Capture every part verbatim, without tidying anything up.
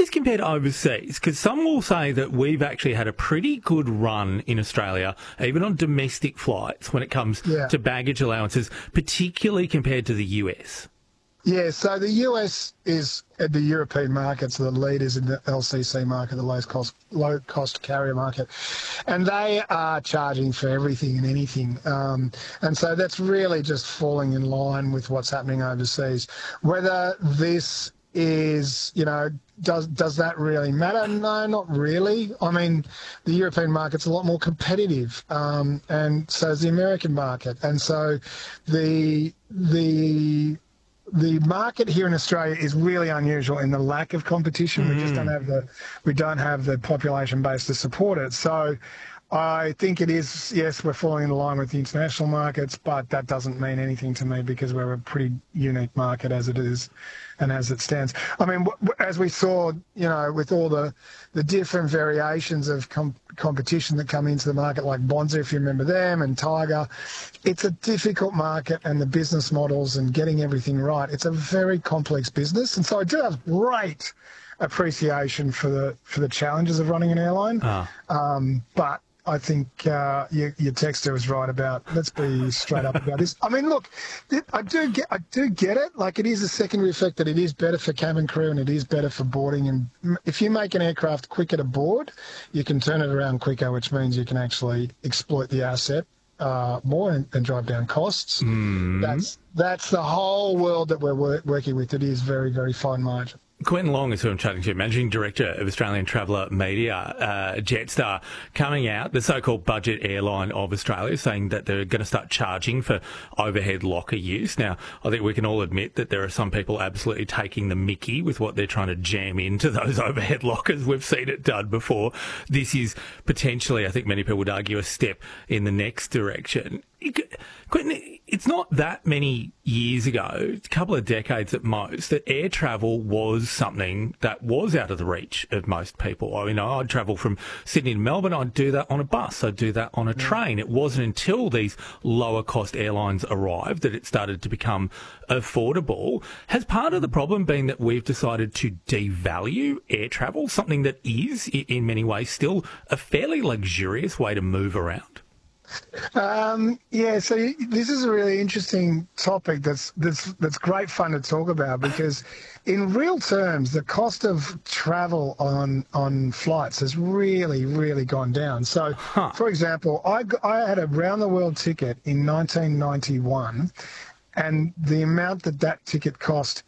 this compare to overseas? Because some will say that we've actually had a pretty good run in Australia, even on domestic flights, when it comes Yeah. to baggage allowances, particularly compared to the U S. Yeah, so the U S is at the European markets, the leaders in the L C C market, the lowest cost, low cost carrier market, and they are charging for everything and anything. Um, and so that's really just falling in line with what's happening overseas. Whether this is, you know, does does that really matter? No, not really. I mean, the European market's a lot more competitive, um, and so is the American market. And so the the The market here in Australia is really unusual in the lack of competition. Mm. We just don't have the we don't have the population base to support it. So I think it is, yes, we're falling in line with the international markets, but that doesn't mean anything to me because we're a pretty unique market as it is and as it stands. I mean, as we saw, you know, with all the, the different variations of com competition that come into the market, like Bonza, if you remember them, and Tiger, it's a difficult market, and the business models and getting everything right, it's a very complex business. And so I do have great appreciation for the for the challenges of running an airline. Ah. Um, but I think uh, your, your texter was right about, let's be straight up about this. I mean, look, I do get I do get it. Like, it is a secondary effect that it is better for cabin crew and it is better for boarding. And if you make an aircraft quicker to board, you can turn it around quicker, which means you can actually exploit the asset uh, more and, and drive down costs. Mm. That's that's the whole world that we're wor working with. It is very, very fine margin. Quentin Long is who I'm chatting to, Managing Director of Australian Traveller Media, uh, Jetstar, coming out, the so-called budget airline of Australia, saying that they're going to start charging for overhead locker use. Now, I think we can all admit that there are some people absolutely taking the mickey with what they're trying to jam into those overhead lockers. We've seen it done before. This is potentially, I think many people would argue, a step in the next direction. Quentin, it's not that many years ago, a couple of decades at most, that air travel was something that was out of the reach of most people. I mean, I'd travel from Sydney to Melbourne, I'd do that on a bus, I'd do that on a train. It wasn't until these lower cost airlines arrived that it started to become affordable. Has part of the problem been that we've decided to devalue air travel, something that is, in many ways, still a fairly luxurious way to move around? Um, yeah, so this is a really interesting topic that's that's that's great fun to talk about, because in real terms, the cost of travel on on flights has really, really gone down. So, huh. for example, I, I had a round-the-world ticket in nineteen ninety-one, and the amount that that ticket cost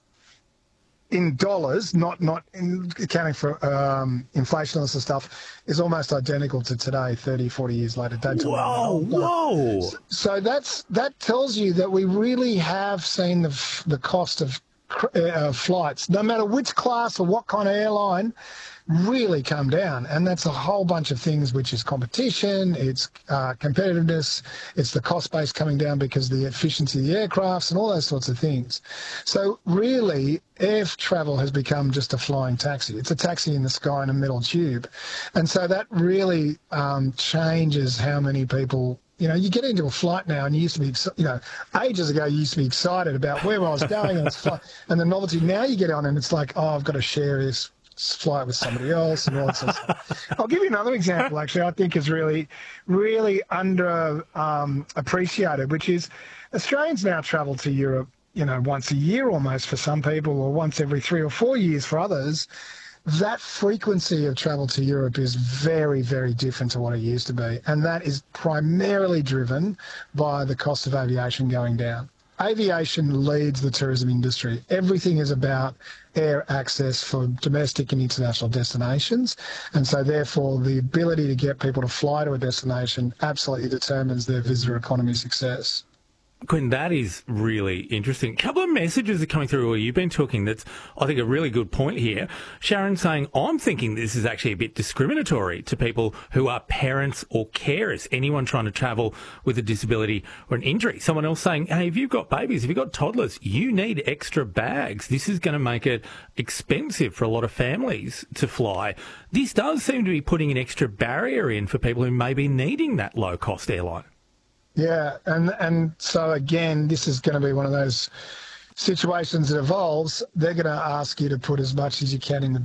in dollars, not not in accounting for um, inflation and this stuff, is almost identical to today, thirty, forty years later. Don't whoa, whoa. So, so that's that tells you that we really have seen the, the cost of uh, flights, no matter which class or what kind of airline, really come down. And that's a whole bunch of things, which is competition, it's uh, competitiveness, it's the cost base coming down because of the efficiency of the aircrafts and all those sorts of things. So really, air travel has become just a flying taxi. It's a taxi in the sky in a metal tube. And so that really um, changes how many people, you know, you get into a flight now and you used to be, you know, ages ago you used to be excited about where I was going and, it's like, and the novelty. Now you get on and it's like, oh, I've got to share this flight with somebody else and all that sort of stuff. I'll give you another example, actually, I think is really, really under um, appreciated, which is Australians now travel to Europe, you know, once a year almost for some people, or once every three or four years for others. That frequency of travel to Europe is very, very different to what it used to be. And that is primarily driven by the cost of aviation going down. Aviation leads the tourism industry. Everything is about air access for domestic and international destinations. And so therefore the ability to get people to fly to a destination absolutely determines their visitor economy success. Quentin, that is really interesting. A couple of messages are coming through where you've been talking that's, I think, a really good point here. Sharon saying, I'm thinking this is actually a bit discriminatory to people who are parents or carers, anyone trying to travel with a disability or an injury. Someone else saying, hey, if you've got babies, if you've got toddlers, you need extra bags. This is going to make it expensive for a lot of families to fly. This does seem to be putting an extra barrier in for people who may be needing that low-cost airline. Yeah, and and so again, this is going to be one of those situations that evolves. They're going to ask you to put as much as you can in the